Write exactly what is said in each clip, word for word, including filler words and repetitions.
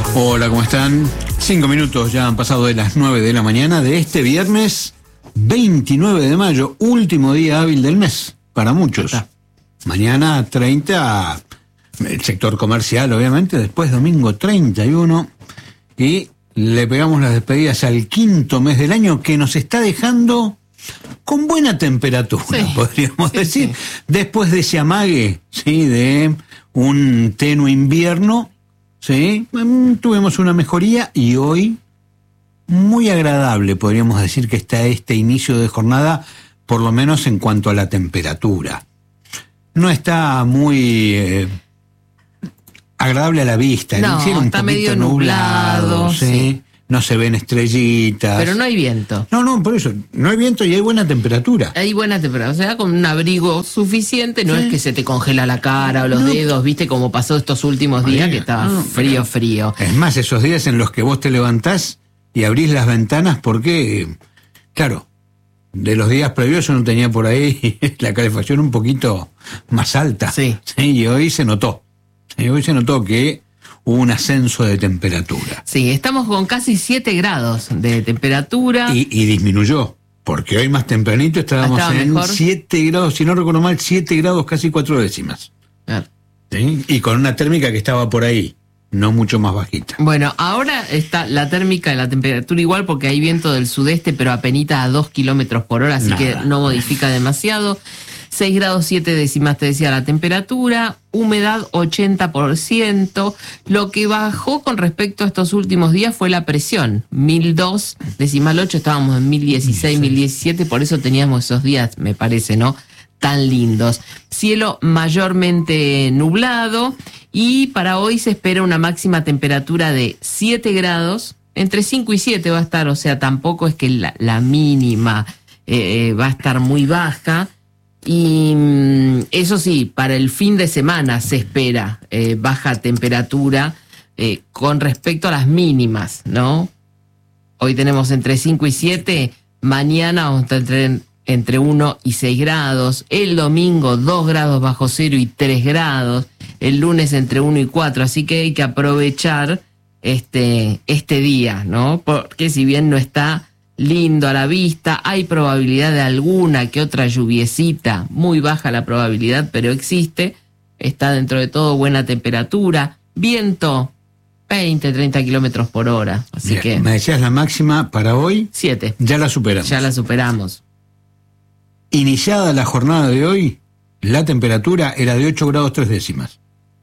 Hola, ¿cómo están? Cinco minutos ya han pasado de las nueve de la mañana de este viernes veintinueve de mayo, último día hábil del mes, para muchos. Mañana treinta, el sector comercial, obviamente, después domingo treinta y uno, y le pegamos las despedidas al quinto mes del año, que nos está dejando con buena temperatura, sí, podríamos sí, decir, sí. Después de ese amague, sí, de un tenue invierno, sí, tuvimos una mejoría y hoy muy agradable, podríamos decir que está este inicio de jornada, por lo menos en cuanto a la temperatura. No está muy eh, agradable a la vista, no, el cielo un está poquito medio nublado, nublado, ¿sí? Sí. No se ven estrellitas. Pero no hay viento. No, no, por eso, no hay viento y hay buena temperatura. Hay buena temperatura, o sea, con un abrigo suficiente, no sí. es que se te congela la cara o los no. dedos, viste, como pasó estos últimos días, Ay, que estaba no, frío, frío. Es más, esos días en los que vos te levantás y abrís las ventanas porque, claro, de los días previos yo no tenía por ahí la calefacción un poquito más alta. Sí. Sí, y hoy se notó. Sí, hoy se notó que hubo un ascenso de temperatura. Sí, estamos con casi siete grados de temperatura. Y, y disminuyó, porque hoy más tempranito estábamos Estaba en mejor. siete grados, si no recuerdo mal, siete grados, casi cuatro décimas. Claro. ¿Sí? Y con una térmica que estaba por ahí, no mucho más bajita. Bueno, ahora está la térmica y la temperatura igual porque hay viento del sudeste, pero apenita a dos kilómetros por hora, así Nada. que no modifica demasiado. seis grados siete décimas, te decía la temperatura, humedad ochenta por ciento. Lo que bajó con respecto a estos últimos días fue la presión, mil dos decimal ocho, estábamos en mil dieciséis, mil diecisiete, por eso teníamos esos días, me parece, ¿no?, tan lindos. Cielo mayormente nublado y para hoy se espera una máxima temperatura de siete grados, entre cinco y siete va a estar, o sea, tampoco es que la, la mínima eh, va a estar muy baja. Y eso sí, para el fin de semana se espera eh, baja temperatura eh, con respecto a las mínimas, ¿no? Hoy tenemos entre cinco y siete, mañana vamos a estar entre uno y seis grados, el domingo dos grados bajo cero y tres grados, el lunes entre uno y cuatro, así que hay que aprovechar este, este día, ¿no? Porque si bien no está lindo a la vista, hay probabilidad de alguna que otra lluviecita, muy baja la probabilidad, pero existe, está dentro de todo buena temperatura, viento veinte, treinta kilómetros por hora, así Bien, que... me decías la máxima para hoy, siete. Ya la superamos. Ya la superamos. Iniciada la jornada de hoy, la temperatura era de ocho grados tres décimas.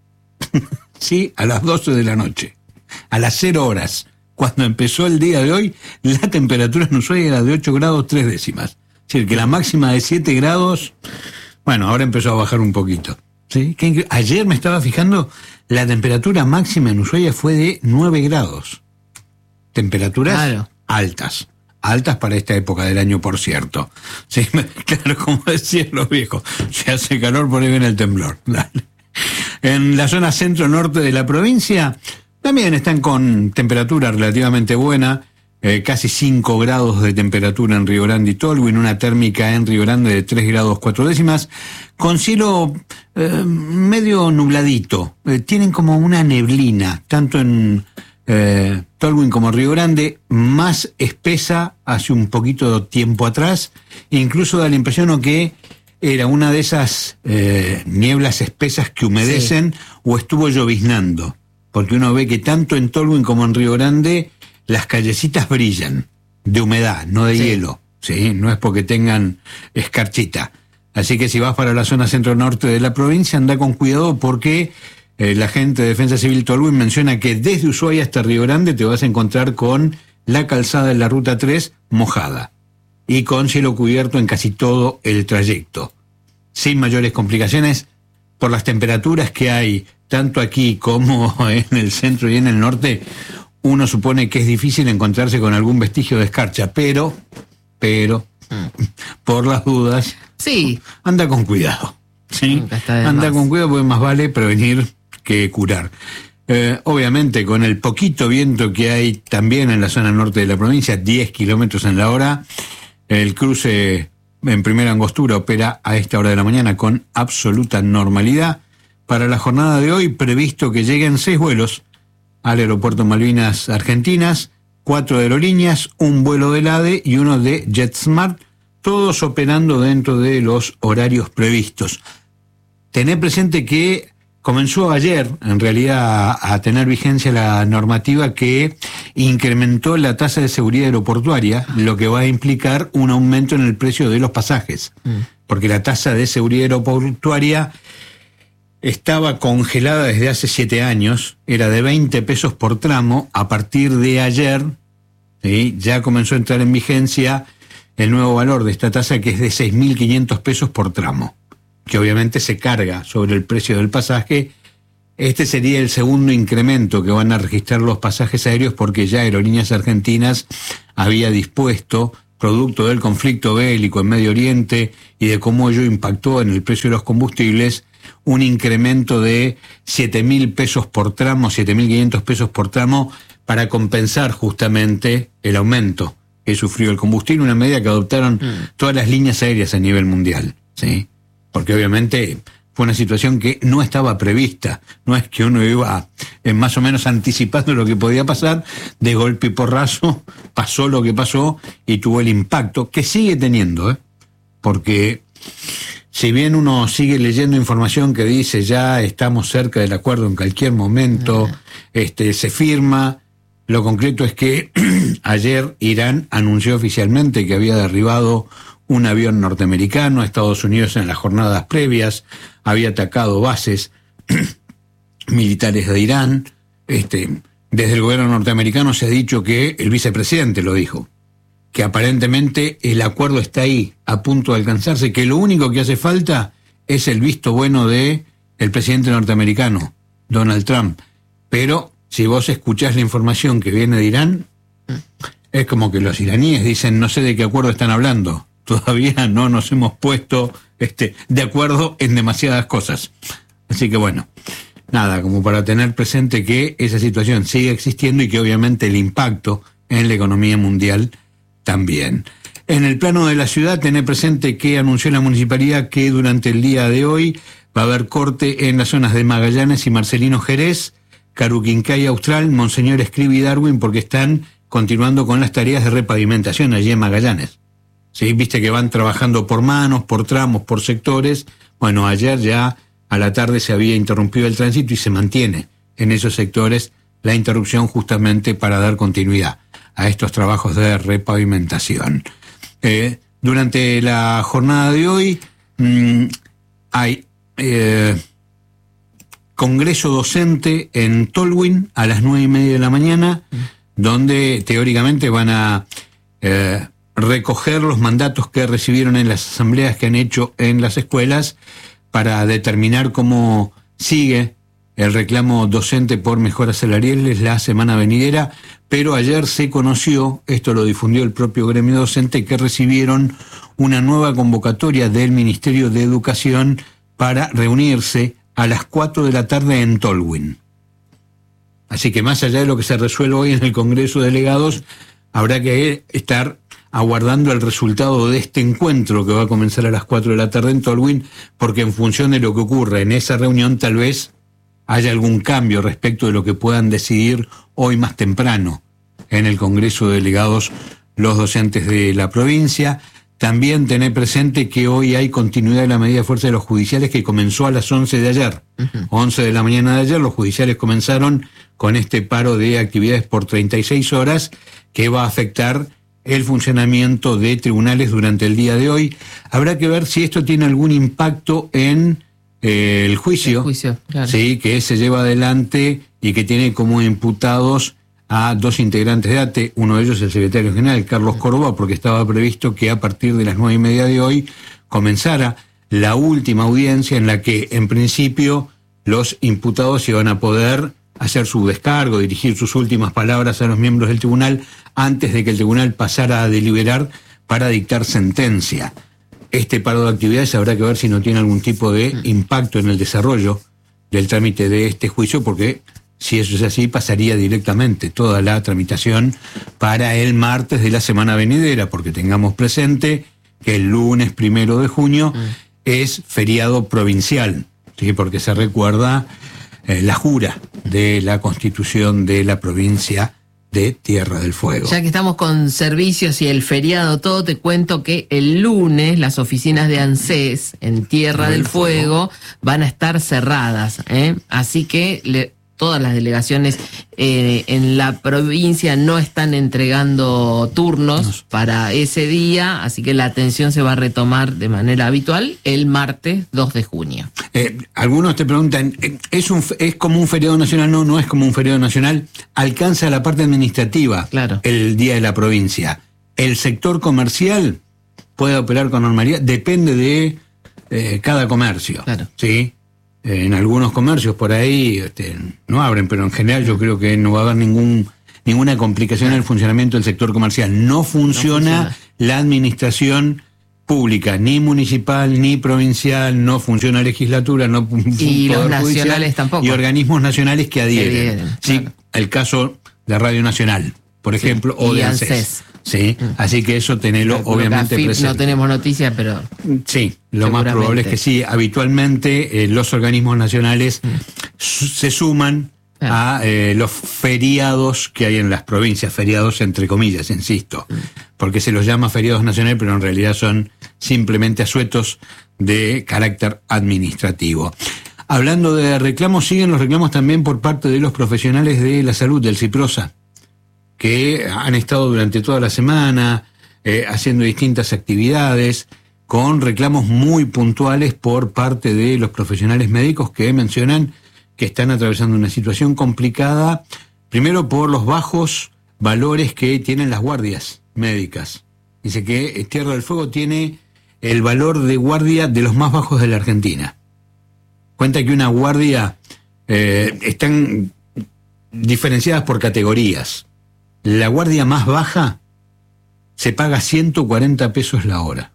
Sí, a las doce de la noche, a las cero horas. Cuando empezó el día de hoy, la temperatura en Ushuaia era de ocho grados tres décimas. Es decir, que la máxima de siete grados, bueno, ahora empezó a bajar un poquito. ¿Sí? Que ayer me estaba fijando, la temperatura máxima en Ushuaia fue de nueve grados. Temperaturas claro. altas. Altas para esta época del año, por cierto. Sí, claro, como decían los viejos, se hace calor, por ahí viene el temblor. En la zona centro-norte de la provincia también están con temperatura relativamente buena, eh, casi cinco grados de temperatura en Río Grande y Tolwyn, una térmica en Río Grande de tres grados cuatro décimas, con cielo eh, medio nubladito. Eh, tienen como una neblina, tanto en eh, Tolwyn como Río Grande, más espesa hace un poquito de tiempo atrás, e incluso da la impresión o que era una de esas eh, nieblas espesas que humedecen sí. o estuvo lloviznando. Porque uno ve que tanto en Tolwyn como en Río Grande las callecitas brillan de humedad, no de sí. hielo, ¿sí? No es porque tengan escarchita. Así que si vas para la zona centro-norte de la provincia, anda con cuidado porque eh, la gente de Defensa Civil Tolwyn menciona que desde Ushuaia hasta Río Grande te vas a encontrar con la calzada de la Ruta tres mojada y con cielo cubierto en casi todo el trayecto. Sin mayores complicaciones por las temperaturas que hay tanto aquí como en el centro y en el norte, uno supone que es difícil encontrarse con algún vestigio de escarcha, pero, pero, mm. por las dudas, sí. anda con cuidado, ¿sí? Anda con cuidado porque más vale prevenir que curar. Eh, obviamente, con el poquito viento que hay también en la zona norte de la provincia, diez kilómetros en la hora, el cruce en primera angostura opera a esta hora de la mañana con absoluta normalidad. Para la jornada de hoy, previsto que lleguen seis vuelos al aeropuerto Malvinas Argentinas, cuatro aerolíneas, un vuelo del ADE y uno de JetSmart, todos operando dentro de los horarios previstos. Tener presente que comenzó ayer, en realidad, a, a tener vigencia la normativa que incrementó la tasa de seguridad aeroportuaria, lo que va a implicar un aumento en el precio de los pasajes, mm. porque la tasa de seguridad aeroportuaria estaba congelada desde hace siete años, era de veinte pesos por tramo. A partir de ayer, ¿sí?, ya comenzó a entrar en vigencia el nuevo valor de esta tasa, que es de seis mil quinientos pesos por tramo, que obviamente se carga sobre el precio del pasaje. Este sería el segundo incremento que van a registrar los pasajes aéreos, porque ya Aerolíneas Argentinas había dispuesto, producto del conflicto bélico en Medio Oriente y de cómo ello impactó en el precio de los combustibles, un incremento de siete mil pesos por tramo, siete mil quinientos pesos por tramo, para compensar justamente el aumento que sufrió el combustible, una medida que adoptaron mm. todas las líneas aéreas a nivel mundial, ¿sí? Porque obviamente fue una situación que no estaba prevista, no es que uno iba eh, más o menos anticipando lo que podía pasar, de golpe y porrazo pasó lo que pasó y tuvo el impacto que sigue teniendo, ¿eh? Porque si bien uno sigue leyendo información que dice ya estamos cerca del acuerdo en cualquier momento, este, se firma, lo concreto es que ayer Irán anunció oficialmente que había derribado un avión norteamericano. Estados Unidos en las jornadas previas había atacado bases militares de Irán. Este, desde el gobierno norteamericano se ha dicho que, el vicepresidente lo dijo, que aparentemente el acuerdo está ahí, a punto de alcanzarse, que lo único que hace falta es el visto bueno de el presidente norteamericano, Donald Trump. Pero si vos escuchás la información que viene de Irán, es como que los iraníes dicen, no sé de qué acuerdo están hablando. Todavía no nos hemos puesto este, de acuerdo en demasiadas cosas. Así que bueno, nada, como para tener presente que esa situación sigue existiendo y que obviamente el impacto en la economía mundial también. En el plano de la ciudad, tener presente que anunció la municipalidad que durante el día de hoy va a haber corte en las zonas de Magallanes y Marcelino Jerez, Caruquincay Austral, Monseñor Escrivá y Darwin, porque están continuando con las tareas de repavimentación allí en Magallanes. Sí, viste que van trabajando por manos, por tramos, por sectores. Bueno, ayer ya a la tarde se había interrumpido el tránsito y se mantiene en esos sectores la interrupción justamente para dar continuidad a estos trabajos de repavimentación. Eh, durante la jornada de hoy mmm, hay eh, congreso docente en Tolwyn a las nueve y media de la mañana, mm. donde teóricamente van a eh, recoger los mandatos que recibieron en las asambleas que han hecho en las escuelas para determinar cómo sigue el reclamo docente por mejoras salariales la semana venidera. Pero ayer se conoció, esto lo difundió el propio gremio docente, que recibieron una nueva convocatoria del Ministerio de Educación para reunirse a las cuatro de la tarde en Tolwyn. Así que más allá de lo que se resuelve hoy en el Congreso de Delegados, habrá que estar aguardando el resultado de este encuentro que va a comenzar a las cuatro de la tarde en Tolwyn, porque en función de lo que ocurre en esa reunión tal vez haya algún cambio respecto de lo que puedan decidir hoy más temprano en el Congreso de Delegados los docentes de la provincia. También tener presente que hoy hay continuidad de la medida de fuerza de los judiciales, que comenzó a las once de ayer. Uh-huh. once de la mañana de ayer los judiciales comenzaron con este paro de actividades por treinta y seis horas que va a afectar el funcionamiento de tribunales durante el día de hoy. Habrá que ver si esto tiene algún impacto en eh, el juicio, el juicio claro. sí, que se lleva adelante y que tiene como imputados a dos integrantes de A T E, uno de ellos el secretario general, Carlos Córdoba, porque estaba previsto que a partir de las nueve y media de hoy comenzara la última audiencia en la que, en principio, los imputados iban a poder hacer su descargo, dirigir sus últimas palabras a los miembros del tribunal antes de que el tribunal pasara a deliberar para dictar sentencia. Este paro de actividades habrá que ver si no tiene algún tipo de impacto en el desarrollo del trámite de este juicio, porque si eso es así, pasaría directamente toda la tramitación para el martes de la semana venidera, porque tengamos presente que el lunes primero de junio mm. es feriado provincial, ¿sí? Porque se recuerda eh, la jura de la Constitución de la provincia de Tierra del Fuego. Ya que estamos con servicios y el feriado todo, te cuento que el lunes las oficinas de ANSES en Tierra del Fuego van a estar cerradas, ¿eh? Así que le, todas las delegaciones eh, en la provincia no están entregando turnos para ese día, así que la atención se va a retomar de manera habitual el martes dos de junio. Eh, algunos te preguntan, ¿es, un, ¿es como un feriado nacional? No, no es como un feriado nacional. Alcanza la parte administrativa, claro, el día de la provincia. El sector comercial puede operar con normalidad, depende de eh, cada comercio. Claro. ¿Sí? En algunos comercios por ahí este, no abren, pero en general yo creo que no va a haber ningún ninguna complicación en el funcionamiento del sector comercial. No funciona, no funciona la administración pública, ni municipal, ni provincial, no funciona legislatura, no y los nacionales tampoco. Y organismos nacionales que adhieren. Que adhieren sí, claro. El caso de Radio Nacional, por ejemplo, sí, o de ANSES. Sí, mm. Así que eso tenelo pero obviamente presente. No tenemos noticias, pero sí, lo más probable es que sí. Habitualmente eh, los organismos nacionales mm. su- se suman claro. a eh, los feriados que hay en las provincias, feriados entre comillas, insisto, mm. porque se los llama feriados nacionales, pero en realidad son simplemente asuetos de carácter administrativo. Hablando de reclamos, siguen los reclamos también por parte de los profesionales de la salud, del CIPROSA, que han estado durante toda la semana eh, haciendo distintas actividades con reclamos muy puntuales por parte de los profesionales médicos que mencionan que están atravesando una situación complicada, primero por los bajos valores que tienen las guardias médicas. Dice que Tierra del Fuego tiene el valor de guardia de los más bajos de la Argentina. Cuenta que una guardia eh, están diferenciadas por categorías. La guardia más baja se paga ciento cuarenta pesos la hora.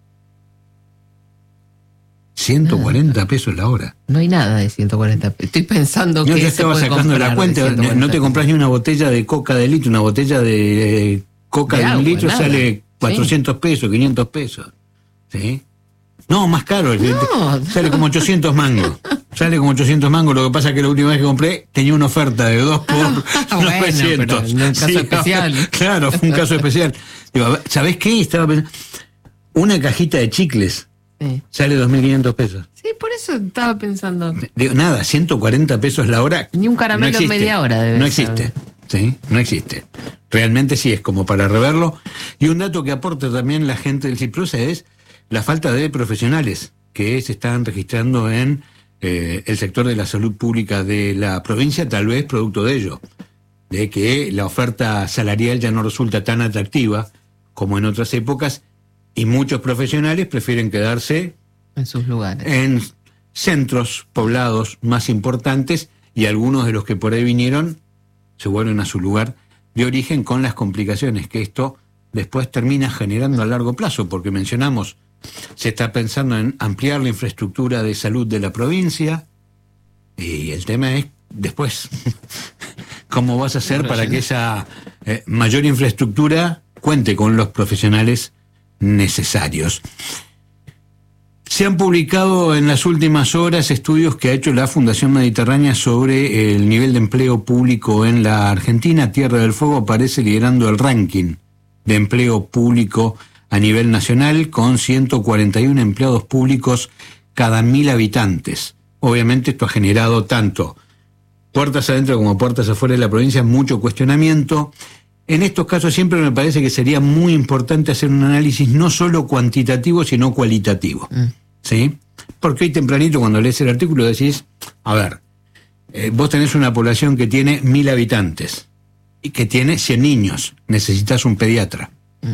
ciento cuarenta pesos la hora. No hay nada de ciento cuarenta pesos. Estoy pensando no, que yo estaba sacando la cuenta. No te compras ni una botella de coca de litro. Una botella de eh, coca de, de agua, un litro nada. Sale cuatrocientos sí. pesos, quinientos pesos. ¿Sí? No, más caro. No. Sale como ochocientos mangos. Sale como ochocientos mangos. Lo que pasa es que la última vez que compré tenía una oferta de dos por ah, novecientos. Bueno, un caso sí, especial. No, claro, fue un caso especial. Digo, ¿sabés qué? Estaba pensando. Una cajita de chicles sí. sale dos mil quinientos pesos. Sí, por eso estaba pensando. Digo, nada, ciento cuarenta pesos la hora. Ni un caramelo no en media hora debe No existe. Sí, no existe. Realmente sí es como para reverlo. Y un dato que aporta también la gente del CIPROSA es la falta de profesionales que se están registrando en eh, el sector de la salud pública de la provincia, tal vez producto de ello, de que la oferta salarial ya no resulta tan atractiva como en otras épocas y muchos profesionales prefieren quedarse en sus lugares, en centros poblados más importantes, y algunos de los que por ahí vinieron se vuelven a su lugar de origen con las complicaciones que esto después termina generando a largo plazo, porque mencionamos, se está pensando en ampliar la infraestructura de salud de la provincia, y el tema es después, ¿cómo vas a hacer para que esa eh, mayor infraestructura cuente con los profesionales necesarios? Se han publicado en las últimas horas estudios que ha hecho la Fundación Mediterránea sobre el nivel de empleo público en la Argentina. Tierra del Fuego aparece liderando el ranking de empleo público a nivel nacional, con ciento cuarenta y uno empleados públicos cada mil habitantes. Obviamente esto ha generado tanto puertas adentro como puertas afuera de la provincia mucho cuestionamiento. En estos casos siempre me parece que sería muy importante hacer un análisis no solo cuantitativo, sino cualitativo. Mm. ¿Sí? Porque hoy tempranito cuando lees el artículo decís, a ver, eh, vos tenés una población que tiene mil habitantes y que tiene cien niños, necesitas un pediatra. Mm.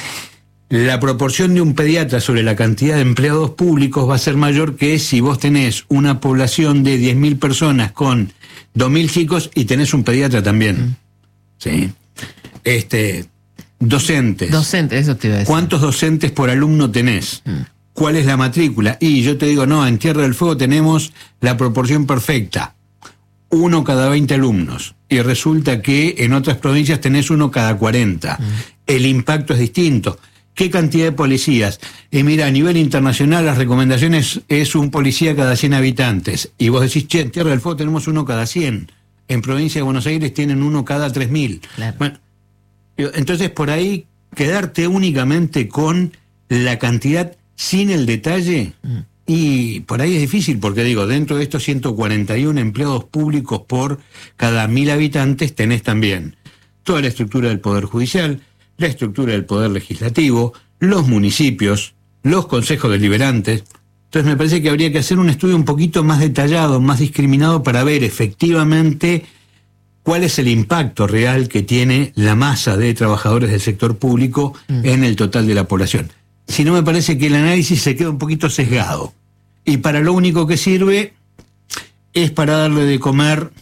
La proporción de un pediatra sobre la cantidad de empleados públicos va a ser mayor que si vos tenés una población de diez mil personas con dos mil chicos y tenés un pediatra también. Mm. ¿Sí? Este, docentes. Docentes, eso te iba a decir. ¿Cuántos docentes por alumno tenés? Mm. ¿Cuál es la matrícula? Y yo te digo, no, en Tierra del Fuego tenemos la proporción perfecta. Uno cada veinte alumnos. Y resulta que en otras provincias tenés uno cada cuarenta. Mm. El impacto es distinto. ¿Qué cantidad de policías? Y mira, a nivel internacional las recomendaciones es un policía cada cien habitantes. Y vos decís, che, en Tierra del Fuego tenemos uno cada cien. En provincia de Buenos Aires tienen uno cada tres mil. Claro. Bueno, entonces por ahí quedarte únicamente con la cantidad sin el detalle, mm. y por ahí es difícil, porque digo, dentro de estos ciento cuarenta y uno empleados públicos por cada mil habitantes tenés también toda la estructura del Poder Judicial, la estructura del Poder Legislativo, los municipios, los consejos deliberantes. Entonces me parece que habría que hacer un estudio un poquito más detallado, más discriminado, para ver efectivamente cuál es el impacto real que tiene la masa de trabajadores del sector público mm. en el total de la población. Si no, me parece que el análisis se queda un poquito sesgado. Y para lo único que sirve es para darle de comer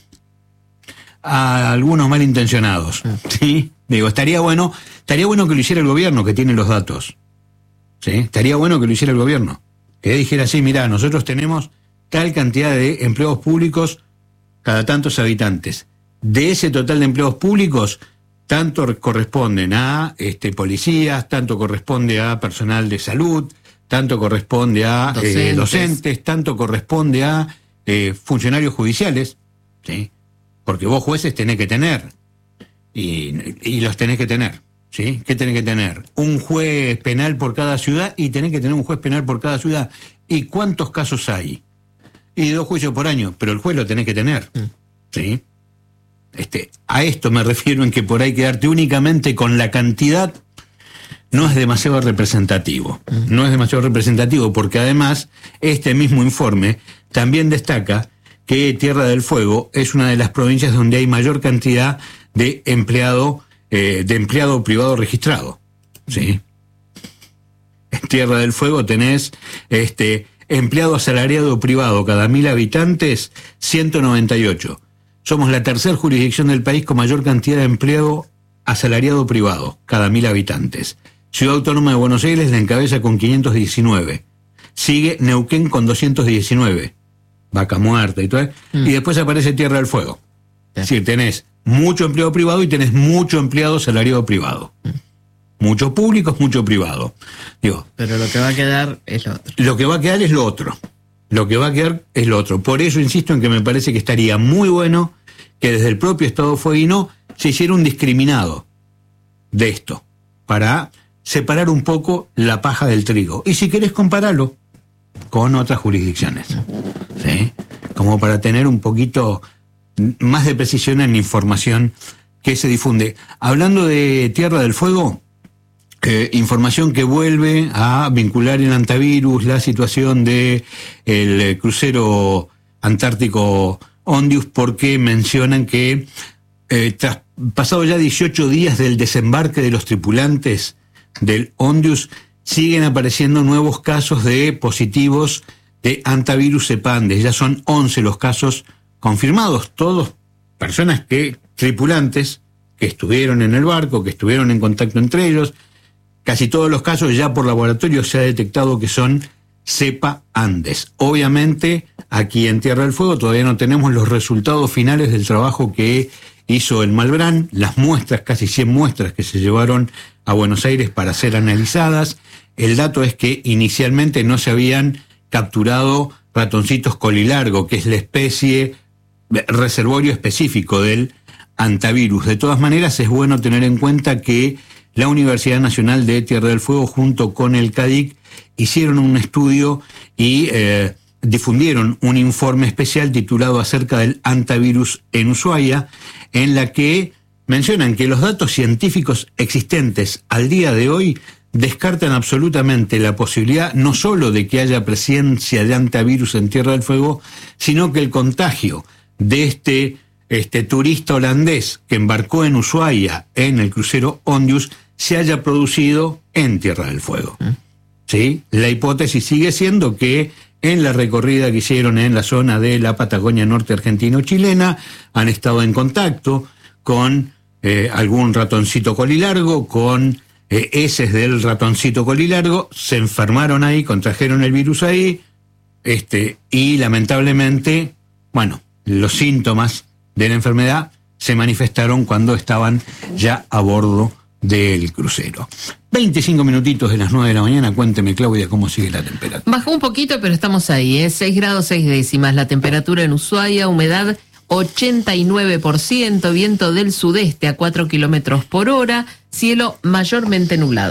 a algunos malintencionados. ¿Sí? Digo, estaría bueno, estaría bueno que lo hiciera el gobierno, que tiene los datos. ¿Sí? Estaría bueno que lo hiciera el gobierno. Que dijera así, mirá, nosotros tenemos tal cantidad de empleados públicos cada tantos habitantes. De ese total de empleados públicos, tanto corresponden a este, policías, tanto corresponde a personal de salud, tanto corresponde a docentes, eh, docentes tanto corresponde a eh, funcionarios judiciales, ¿sí? Porque vos jueces tenés que tener, y, y los tenés que tener, ¿sí? ¿Qué tenés que tener? Un juez penal por cada ciudad, y tenés que tener un juez penal por cada ciudad. ¿Y cuántos casos hay? Y dos juicios por año, pero el juez lo tenés que tener, ¿sí? Este, a esto me refiero, en que por ahí quedarte únicamente con la cantidad no es demasiado representativo. No es demasiado representativo porque además este mismo informe también destaca que Tierra del Fuego es una de las provincias donde hay mayor cantidad de empleado, eh, de empleado privado registrado. ¿Sí? En Tierra del Fuego tenés este, empleado asalariado privado cada mil habitantes, ciento noventa y ocho. Somos la tercera jurisdicción del país con mayor cantidad de empleo asalariado privado cada mil habitantes. Ciudad Autónoma de Buenos Aires la encabeza con quinientos diecinueve. Sigue Neuquén con doscientos diecinueve. Vaca Muerta y todo. Mm. Y después aparece Tierra del Fuego. Sí. Es decir, tenés mucho empleo privado y tenés mucho empleado asalariado privado. Mm. Muchos públicos, mucho privado. Digo, pero lo que va a quedar es lo otro. Lo que va a quedar es lo otro. Lo que va a quedar es lo otro. Por eso insisto en que me parece que estaría muy bueno que desde el propio Estado fueguino se hiciera un discriminado de esto, para separar un poco la paja del trigo. Y si querés, compararlo con otras jurisdicciones, ¿sí? Como para tener un poquito más de precisión en la información que se difunde. Hablando de Tierra del Fuego, eh, información que vuelve a vincular el antivirus, la situación de el crucero antártico Ondius, porque mencionan que eh, tras pasado ya dieciocho días del desembarque de los tripulantes del Ondius, siguen apareciendo nuevos casos de positivos de antivirus Cepande. Ya son once los casos confirmados, todos personas que, tripulantes, que estuvieron en el barco, que estuvieron en contacto entre ellos. Casi todos los casos ya por laboratorio se ha detectado que son cepa Andes. Obviamente, aquí en Tierra del Fuego todavía no tenemos los resultados finales del trabajo que hizo el Malbrán, las muestras, casi cien muestras que se llevaron a Buenos Aires para ser analizadas. El dato es que inicialmente no se habían capturado ratoncitos colilargo, que es la especie reservorio específico del antivirus. De todas maneras, es bueno tener en cuenta que la Universidad Nacional de Tierra del Fuego, junto con el CADIC, hicieron un estudio y eh, difundieron un informe especial titulado acerca del antivirus en Ushuaia, en la que mencionan que los datos científicos existentes al día de hoy descartan absolutamente la posibilidad no solo de que haya presencia de antivirus en Tierra del Fuego, sino que el contagio de este, este turista holandés que embarcó en Ushuaia en el crucero Ondius se haya producido en Tierra del Fuego. ¿Sí? La hipótesis sigue siendo que en la recorrida que hicieron en la zona de la Patagonia Norte argentino-chilena han estado en contacto con eh, algún ratoncito colilargo, con eh, heces del ratoncito colilargo, se enfermaron ahí, contrajeron el virus ahí, este, y lamentablemente, bueno, los síntomas de la enfermedad se manifestaron cuando estaban ya a bordo del crucero. veinticinco minutitos de las nueve de la mañana. Cuénteme, Claudia, cómo sigue la temperatura. Bajó un poquito, pero estamos ahí, ¿eh? seis grados seis décimas la temperatura en Ushuaia, humedad ochenta y nueve por ciento, viento del sudeste a cuatro kilómetros por hora, cielo mayormente nublado.